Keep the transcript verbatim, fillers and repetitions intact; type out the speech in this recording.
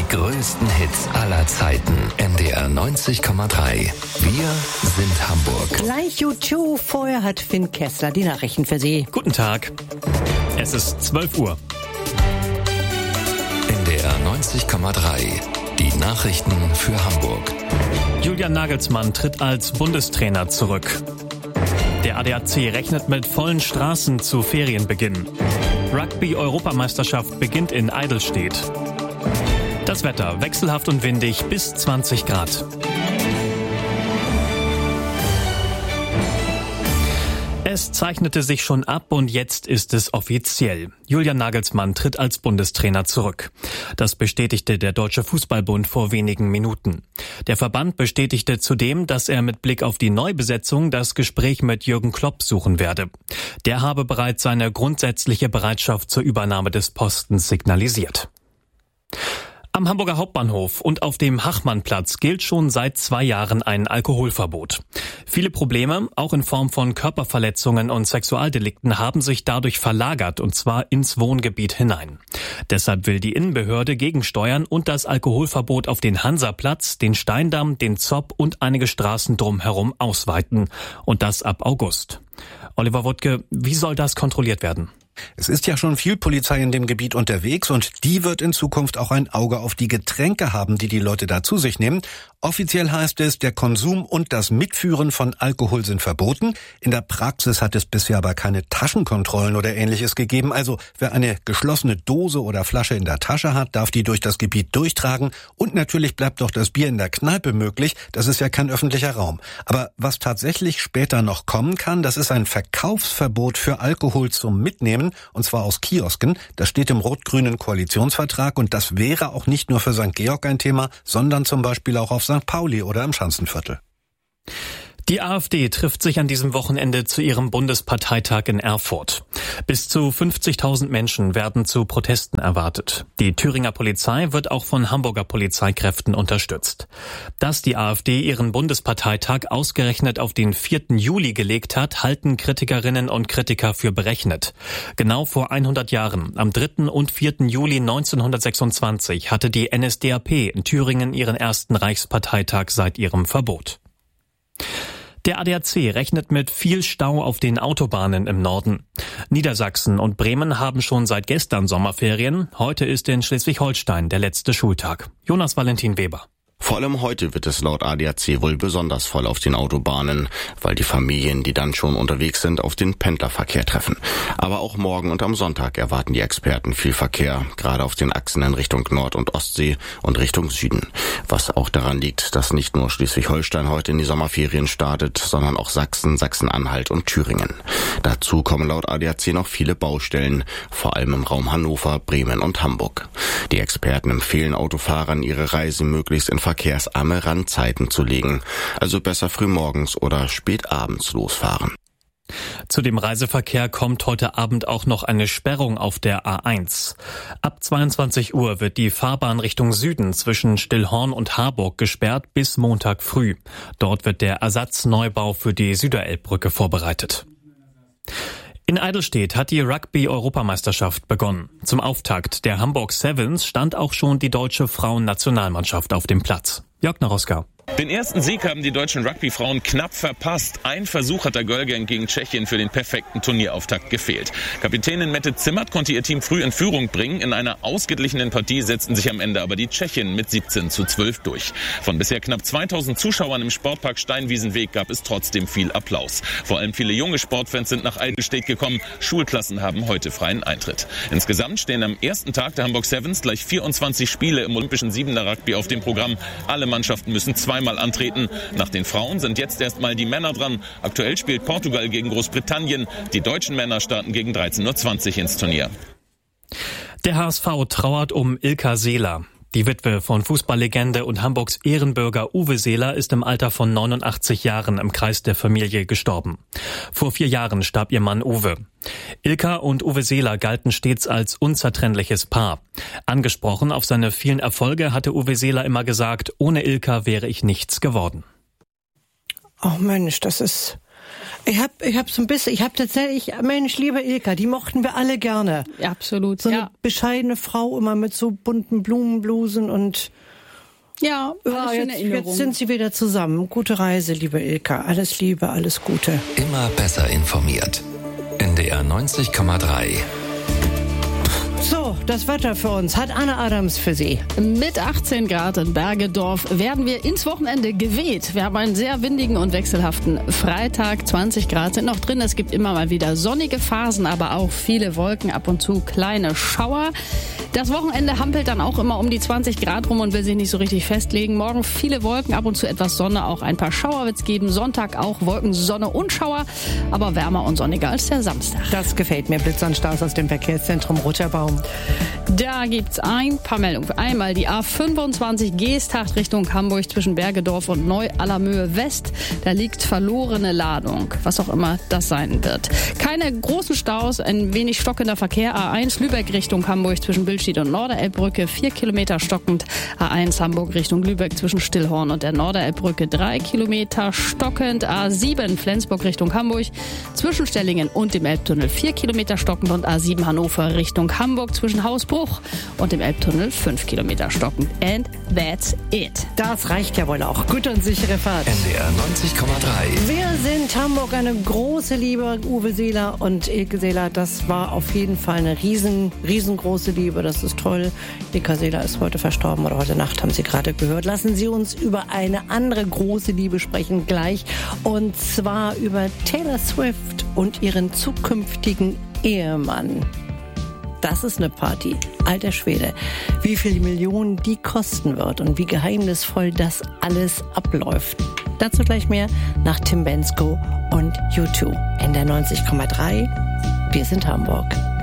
größten Hits aller Zeiten. N D R neunzig Komma drei. Wir sind Hamburg. Gleich U zwei. Vorher hat Finn Kessler die Nachrichten für Sie. Guten Tag. Es ist zwölf Uhr. N D R neunzig Komma drei. Die Nachrichten für Hamburg. Julian Nagelsmann tritt als Bundestrainer zurück. Der A D A C rechnet mit vollen Straßen zu Ferienbeginn. Rugby-Europameisterschaft beginnt in Eidelstedt. Das Wetter wechselhaft und windig bis zwanzig Grad. Es zeichnete sich schon ab und jetzt ist es offiziell. Julian Nagelsmann tritt als Bundestrainer zurück. Das bestätigte der Deutsche Fußballbund vor wenigen Minuten. Der Verband bestätigte zudem, dass er mit Blick auf die Neubesetzung das Gespräch mit Jürgen Klopp suchen werde. Der habe bereits seine grundsätzliche Bereitschaft zur Übernahme des Postens signalisiert. Am Hamburger Hauptbahnhof und auf dem Hachmannplatz gilt schon seit zwei Jahren ein Alkoholverbot. Viele Probleme, auch in Form von Körperverletzungen und Sexualdelikten, haben sich dadurch verlagert, und zwar ins Wohngebiet hinein. Deshalb will die Innenbehörde gegensteuern und das Alkoholverbot auf den Hansaplatz, den Steindamm, den Zopp und einige Straßen drumherum ausweiten. Und das ab August. Oliver Wuttke, wie soll das kontrolliert werden? Es ist ja schon viel Polizei in dem Gebiet unterwegs und die wird in Zukunft auch ein Auge auf die Getränke haben, die die Leute da zu sich nehmen. Offiziell heißt es, der Konsum und das Mitführen von Alkohol sind verboten. In der Praxis hat es bisher aber keine Taschenkontrollen oder Ähnliches gegeben. Also wer eine geschlossene Dose oder Flasche in der Tasche hat, darf die durch das Gebiet durchtragen. Und natürlich bleibt doch das Bier in der Kneipe möglich. Das ist ja kein öffentlicher Raum. Aber was tatsächlich später noch kommen kann, das ist ein Verkaufsverbot für Alkohol zum Mitnehmen. Und zwar aus Kiosken. Das steht im rot-grünen Koalitionsvertrag und das wäre auch nicht nur für Sankt Georg ein Thema, sondern zum Beispiel auch auf Sankt Pauli oder im Schanzenviertel. Die AfD trifft sich an diesem Wochenende zu ihrem Bundesparteitag in Erfurt. Bis zu fünfzigtausend Menschen werden zu Protesten erwartet. Die Thüringer Polizei wird auch von Hamburger Polizeikräften unterstützt. Dass die AfD ihren Bundesparteitag ausgerechnet auf den vierten Juli gelegt hat, halten Kritikerinnen und Kritiker für berechnet. Genau vor hundert Jahren, am dritten und vierten Juli neunzehnhundertsechsundzwanzig, hatte die N S D A P in Thüringen ihren ersten Reichsparteitag seit ihrem Verbot. Der A D A C rechnet mit viel Stau auf den Autobahnen im Norden. Niedersachsen und Bremen haben schon seit gestern Sommerferien. Heute ist in Schleswig-Holstein der letzte Schultag. Jonas Valentin Weber. Vor allem heute wird es laut A D A C wohl besonders voll auf den Autobahnen, weil die Familien, die dann schon unterwegs sind, auf den Pendlerverkehr treffen. Aber auch morgen und am Sonntag erwarten die Experten viel Verkehr, gerade auf den Achsen in Richtung Nord- und Ostsee und Richtung Süden. Was auch daran liegt, dass nicht nur Schleswig-Holstein heute in die Sommerferien startet, sondern auch Sachsen, Sachsen-Anhalt und Thüringen. Dazu kommen laut A D A C noch viele Baustellen, vor allem im Raum Hannover, Bremen und Hamburg. Die Experten empfehlen Autofahrern, ihre Reise möglichst in verkehrsarme Randzeiten zu legen, also besser frühmorgens oder spät abends losfahren. Zu dem Reiseverkehr kommt heute Abend auch noch eine Sperrung auf der A eins. Ab zweiundzwanzig Uhr wird die Fahrbahn Richtung Süden zwischen Stillhorn und Harburg gesperrt bis Montag früh. Dort wird der Ersatzneubau für die Süderelbbrücke vorbereitet. In Eidelstedt hat die Rugby-Europameisterschaft begonnen. Zum Auftakt der Hamburg Sevens stand auch schon die deutsche Frauennationalmannschaft auf dem Platz. Jörg Naroska. Den ersten Sieg haben die deutschen Rugby-Frauen knapp verpasst. Ein Versuch hat der Girlgang gegen Tschechien für den perfekten Turnierauftakt gefehlt. Kapitänin Mette Zimmert konnte ihr Team früh in Führung bringen. In einer ausgeglichenen Partie setzten sich am Ende aber die Tschechinnen mit siebzehn zu zwölf durch. Von bisher knapp zweitausend Zuschauern im Sportpark Steinwiesenweg gab es trotzdem viel Applaus. Vor allem viele junge Sportfans sind nach Eidelstedt gekommen. Schulklassen haben heute freien Eintritt. Insgesamt stehen am ersten Tag der Hamburg Sevens gleich vierundzwanzig Spiele im olympischen Siebener Rugby auf dem Programm. Alle Mannschaften müssen zweimal antreten. Nach den Frauen sind jetzt erstmal die Männer dran. Aktuell spielt Portugal gegen Großbritannien. Die deutschen Männer starten gegen dreizehn Uhr zwanzig ins Turnier. Der H S V trauert um Ilka Seeler. Die Witwe von Fußballlegende und Hamburgs Ehrenbürger Uwe Seeler ist im Alter von neunundachtzig Jahren im Kreis der Familie gestorben. Vor vier Jahren starb ihr Mann Uwe. Ilka und Uwe Seeler galten stets als unzertrennliches Paar. Angesprochen auf seine vielen Erfolge hatte Uwe Seeler immer gesagt, ohne Ilka wäre ich nichts geworden. Oh Mensch, das ist Ich habe ich hab so ein bisschen, ich habe tatsächlich, Mensch, liebe Ilka, die mochten wir alle gerne. Ja, absolut. So eine ja. bescheidene Frau, immer mit so bunten Blumenblusen und ja, ja, jetzt, jetzt sind sie wieder zusammen. Gute Reise, liebe Ilka. Alles Liebe, alles Gute. Immer besser informiert. N D R neunzig Komma drei. So, das Wetter für uns hat Anne Adams für Sie. Mit achtzehn Grad in Bergedorf werden wir ins Wochenende geweht. Wir haben einen sehr windigen und wechselhaften Freitag. zwanzig Grad sind noch drin. Es gibt immer mal wieder sonnige Phasen, aber auch viele Wolken, ab und zu kleine Schauer. Das Wochenende hampelt dann auch immer um die zwanzig Grad rum und will sich nicht so richtig festlegen. Morgen viele Wolken, ab und zu etwas Sonne, auch ein paar Schauer wird es geben. Sonntag auch Wolken, Sonne und Schauer, aber wärmer und sonniger als der Samstag. Das gefällt mir. Blitz und Staus aus dem Verkehrszentrum Roterbaum. Da gibt's ein paar Meldungen. Einmal die A fünfundzwanzig Geesthacht Richtung Hamburg zwischen Bergedorf und Neu-Allermöhe West. Da liegt verlorene Ladung, was auch immer das sein wird. Keine großen Staus, ein wenig stockender Verkehr. A eins Lübeck Richtung Hamburg zwischen Billstedt und Norderelbbrücke, vier Kilometer stockend. A eins Hamburg Richtung Lübeck zwischen Stillhorn und der Norderelbbrücke, drei Kilometer stockend. A sieben Flensburg Richtung Hamburg zwischen Stellingen und dem Elbtunnel, vier Kilometer stockend. Und A sieben Hannover Richtung Hamburg zwischen Hausbruch und dem Elbtunnel, fünf Kilometer stockend. And that's it. Das reicht ja wohl auch. Gute und sichere Fahrt. N D R neunzig Komma drei. Wir sind Hamburg, eine große Liebe. Uwe Seeler und Ilke Seeler, das war auf jeden Fall eine riesen, riesengroße Liebe. Das ist toll. Ilka Seeler ist heute verstorben oder heute Nacht, haben Sie gerade gehört. Lassen Sie uns über eine andere große Liebe sprechen gleich. Und zwar über Taylor Swift und ihren zukünftigen Ehemann. Das ist eine Party. Alter Schwede. Wie viele Millionen die kosten wird und wie geheimnisvoll das alles abläuft. Dazu gleich mehr nach Tim Bendzko und U zwei. N D R neunzig Komma drei. Wir sind Hamburg.